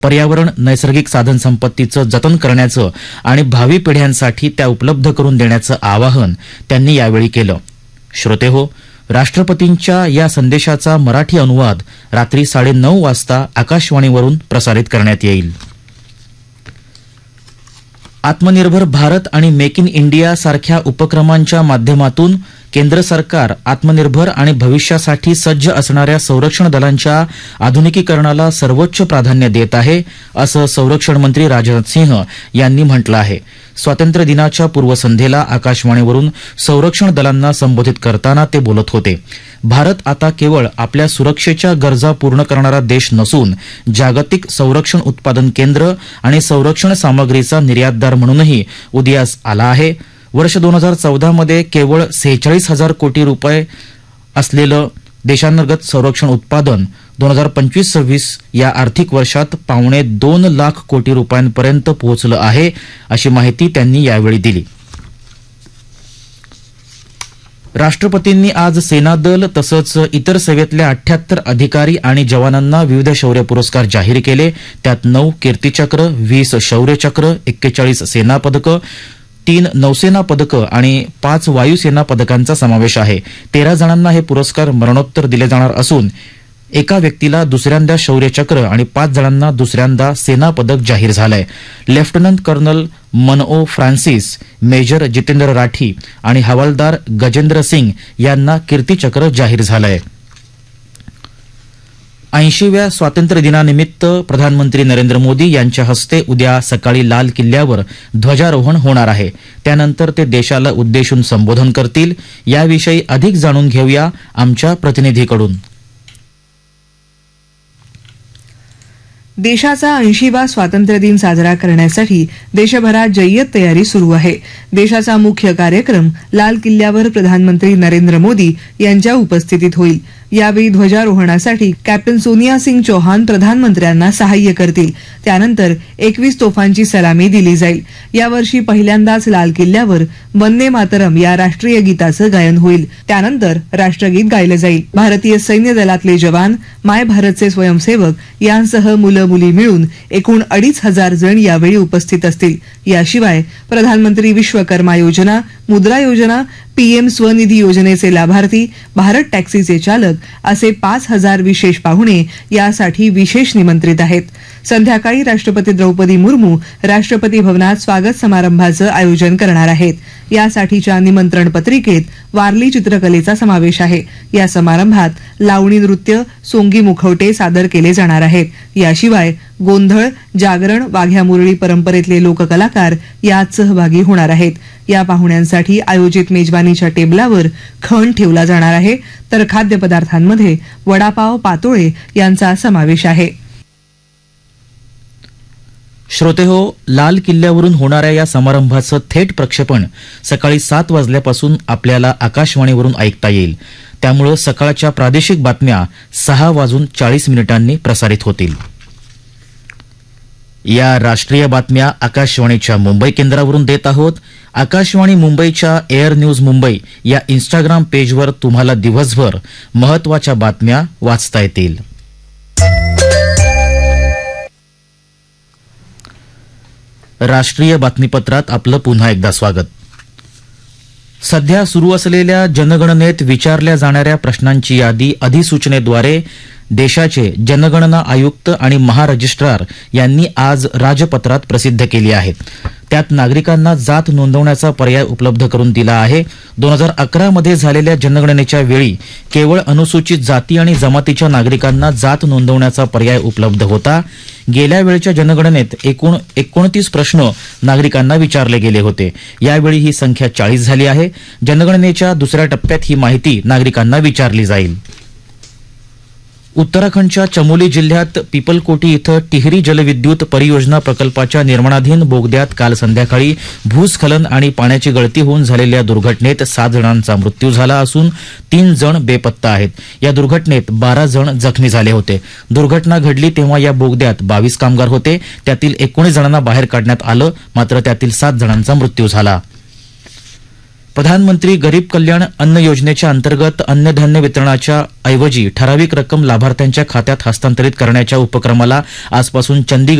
पर्यावरण नैसर्गिक साधनसंपत्तीचं जतन करण्याचं आणि भावी पिढ्यांसाठी त्या उपलब्ध करून देण्याचं आवाहन त्यांनी यावेळी केलं. श्रोतेहो, राष्ट्रपतींच्या या संदेशाचा मराठी अनुवाद रात्री 9:30 वाजता आकाशवाणीवरून प्रसारित करण्यात येईल. आत्मनिर्भर भारत आणि मेक इन इंडिया सारख्या उपक्रमांच्या माध्यमातून केंद्र सरकार आत्मनिर्भर आणि भविष्यासाठी सज्ज असणाऱ्या संरक्षण दलांच्या आधुनिकीकरणाला सर्वोच्च प्राधान्य देत आहे, असं संरक्षण मंत्री राजनाथ सिंह यांनी म्हटलं आहे. स्वातंत्र्य दिनाच्या पूर्वसंध्येला आकाशवाणीवरून संरक्षण दलांना संबोधित करताना ते बोलत होते. भारत आता केवळ आपल्या सुरक्षेच्या गरजा पूर्ण करणारा देश नसून जागतिक संरक्षण उत्पादन केंद्र आणि संरक्षण सामग्रीचा निर्यातदार म्हणूनही उदयास आला आहे. वर्ष 2014 मध्ये केवळ 46,000 कोटी रुपये असलेलं देशांतर्गत संरक्षण उत्पादन 2025-26 या आर्थिक वर्षात 2.25 लाख कोटी रुपयांपर्यंत पोहोचलं आहे, अशी माहिती त्यांनी यावेळी दिली. राष्ट्रपतींनी आज सेनादल तसंच इतर सेवेतल्या 78 अधिकारी आणि जवानांना विविध शौर्य पुरस्कार जाहीर केले. त्यात 9 कीर्तीचक्र, 20 शौर्य चक्र, 41 सेना पदकं, 3 नौसेना पदकं आणि 5 वायुसेना पदकांचा समावेश आहे. 13 जणांना हे पुरस्कार मरणोत्तर दिले जाणार असून एका व्यक्तीला दुसऱ्यांदा शौर्य चक्र आणि 5 जणांना दुसऱ्यांदा सेना पदक जाहीर झालंय. Lieutenant colonel मनओ Francis, major Jitendra Rathi आणि हवालदार गजेंद्र सिंग यांना कीर्तीचक्र जाहीर झालंय. 80व्या स्वातंत्र्य दिनानिमित्त प्रधानमंत्री नरेंद्र मोदी यांच्या हस्ते उद्या सकाळी लाल किल्ल्यावर ध्वजारोहण होणार आहे. त्यानंतर ते देशाला उद्देशून संबोधन करतील. याविषयी अधिक जाणून घेऊया आमच्या प्रतिनिधीकडून. देशाचा 80वा स्वातंत्र्य दिन साजरा करण्यासाठी देशभरात जय्यत तयारी सुरू आहे. देशाचा मुख्य कार्यक्रम लाल किल्ल्यावर प्रधानमंत्री नरेंद्र मोदी यांच्या उपस्थितीत होईल. यावेळी ध्वजारोहणासाठी कॅप्टन सोनिया सिंग चौहान प्रधानमंत्र्यांना सहाय्य करतील. त्यानंतर 21 तोफांची सलामी दिली जाईल. यावर्षी पहिल्यांदाच लाल किल्ल्यावर वंदे मातरम या राष्ट्रीय गीताचं गायन होईल. त्यानंतर राष्ट्रगीत गायलं जाईल. भारतीय सैन्य दलातले जवान, माय भारतचे स्वयंसेवक यांसह मुलं मुली मिळून एकूण 2,500 जण यावेळी उपस्थित असतील. याशिवाय प्रधानमंत्री विश्वकर्मा योजना, मुद्रा योजना, पीएम स्वनिधी योजनेचे लाभार्थी, भारत टॅक्सीचे चालक असे 5,000 विशेष पाहुणे यासाठी विशेष निमंत्रित आहेत. संध्याकाळी राष्ट्रपती द्रौपदी मुर्मू राष्ट्रपती भवनात स्वागत समारंभाचं आयोजन करणार आहेत. यासाठीच्या निमंत्रण पत्रिकेत वारली चित्रकलेचा समावेश आहे. या समारंभात लावणी नृत्य, सोंगी मुखवटे सादर केले जाणार आहेत. याशिवाय गोंधळ, जागरण, वाघ्या मुरळी परंपरेतले लोककलाकार यात सहभागी होणार आहेत. या पाहुण्यांसाठी आयोजित मेजवानीच्या टेबलावर खण ठेवला जाणार आहे. तर खाद्यपदार्थांमध्ये वडापाव, पातोळे यांचा समावेश आहे. श्रोतेहो, लाल किल्ल्यावरून होणाऱ्या या समारंभाचं थेट प्रक्षेपण सकाळी 7 वाजल्यापासून आपल्याला आकाशवाणीवरून ऐकता येईल. त्यामुळे सकाळच्या प्रादेशिक बातम्या 6:40 प्रसारित होतील. या राष्ट्रीय बातम्या आकाशवाणीच्या मुंबई केंद्रावरून देत आहोत. आकाशवाणी मुंबईच्या एअर न्यूज मुंबई या इंस्टाग्राम पेजवर तुम्हाला दिवसभर महत्वाच्या बातम्या वाचता येतील. राष्ट्रीय बातमीपत्रात आपलं पुन्हा एकदा स्वागत. सध्या सुरू असलेल्या जनगणनेत विचारल्या जाणाऱ्या प्रश्नांची यादी अधिसूचनेद्वारे देशाचे जनगणना आयुक्त आणि महारजिस्ट्रार यांनी आज राजपत्रात प्रसिद्ध केली आहे. त्यात नागरिकांना जात नोंदवण्याचा पर्याय उपलब्ध करून दिला आहे. 2011 मध्ये झालेल्या जनगणनेच्या वेळी केवळ अनुसूचित जाती आणि जमातीच्या नागरिकांना जात नोंदवण्याचा पर्याय उपलब्ध होता. गेल्या वेळच्या जनगणनेत एकूण 29 प्रश्न नागरिकांना विचारले गेले होते. यावेळी ही संख्या 40 झाली आहे. जनगणनेच्या दुसऱ्या टप्प्यात ही माहिती नागरिकांना विचारली जाईल. उत्तराखंडच्या चमोली जिल्ह्यात पिपलकोटी इथं टिहरी जलविद्युत परियोजना प्रकल्पाच्या निर्माणाधीन बोगद्यात काल संध्याकाळी भूस्खलन आणि पाण्याची गळती होऊन झालेल्या दुर्घटनेत 7 जणांचा मृत्यू झाला असून 3 जण बेपत्ता आहेत. या दुर्घटनेत 12 जण जखमी झाले होते. दुर्घटना घडली तेव्हा या बोगद्यात 22 कामगार होते. त्यातील 19 जणांना बाहेर काढण्यात आलं, मात्र त्यातील 7 जणांचा मृत्यू झाला. प्रधानमंत्री गरीब कल्याण अन्न योजनेच्या अंतर्गत अन्नधान्य वितरणाच्या ऐवजी ठराविक रक्कम लाभार्थ्यांच्या खात्यात हस्तांतरित करण्याच्या उपक्रमाला आजपासून चंदीगड